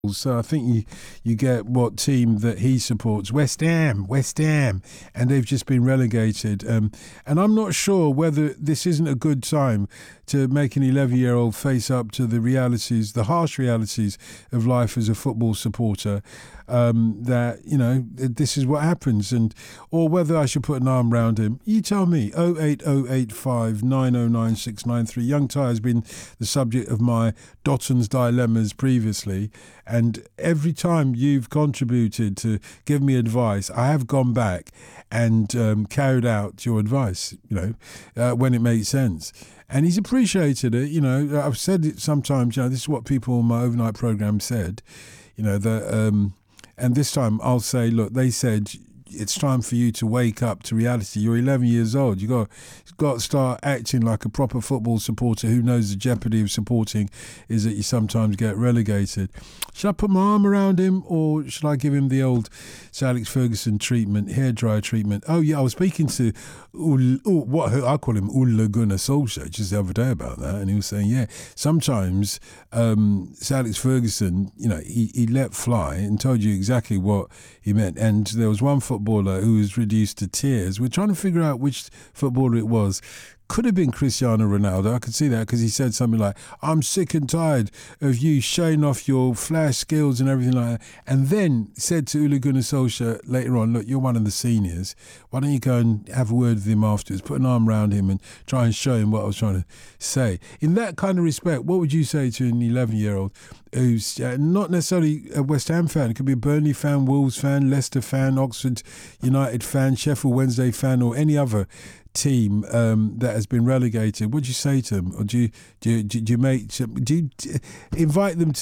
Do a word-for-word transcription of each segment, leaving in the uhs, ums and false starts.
So I think you, you get what team that he supports, West Ham, West Ham, and they've just been relegated. Um, and I'm not sure whether this isn't a good time to make an eleven-year-old face up to the realities, the harsh realities of life as a football supporter. Um, that, you know, this is what happens, and or whether I should put an arm around him. You tell me. oh eight oh eight five nine oh nine six nine three. Young Ty has been the subject of my Dotton's dilemmas previously, and every time you've contributed to give me advice, I have gone back and um, carried out your advice, you know, uh, when it made sense. And he's appreciated it. You know, I've said it sometimes, you know, this is what people on my overnight program said, you know, that, um, and this time I'll say, look, they said, it's time for you to wake up to reality. You're eleven years old. You got got to start acting like a proper football supporter who knows the jeopardy of supporting is that you sometimes get relegated. Should I put my arm around him, or should I give him the old Sir Alex Ferguson treatment, hairdryer treatment? Oh yeah, I was speaking to Ul, Ul, what I call him Ole Gunnar Solskjaer just the other day about that, and he was saying, yeah, sometimes um, Sir Alex Ferguson, you know, he, he let fly and told you exactly what he meant. And there was one footballer who was reduced to tears. We're trying to figure out which footballer it was. Could have been Cristiano Ronaldo. I could see that because he said something like, I'm sick and tired of you showing off your flash skills and everything like that. And then said to Ole Gunnar Solskjaer later on, look, you're one of the seniors. Why don't you go and have a word with him afterwards, put an arm around him and try and show him what I was trying to say. In that kind of respect, what would you say to an eleven-year-old who's uh, not necessarily a West Ham fan? It could be a Burnley fan, Wolves fan, Leicester fan, Oxford United fan, Sheffield Wednesday fan, or any other team um, that has been relegated. What do you say to them? Or do you do you, do you make do you invite them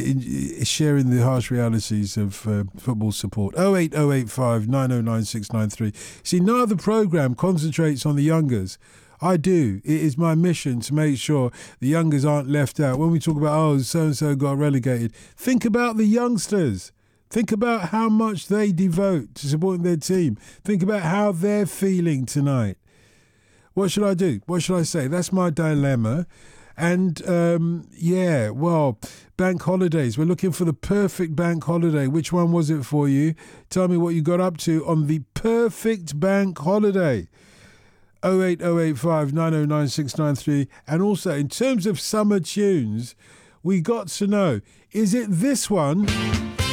to share in the harsh realities of uh, football support? oh eight oh eight five nine oh nine six nine three. See, no other programme concentrates on the youngers. I do. It is my mission to make sure the youngers aren't left out. When we talk about, oh, so-and-so got relegated, think about the youngsters. Think about how much they devote to supporting their team. Think about how they're feeling tonight. What should I do? What should I say? That's my dilemma. And, um, yeah, well, bank holidays. We're looking for the perfect bank holiday. Which one was it for you? Tell me what you got up to on the perfect bank holiday. oh eight oh eight five nine oh nine six nine three. And also, in terms of summer tunes, we got to know, is it this one?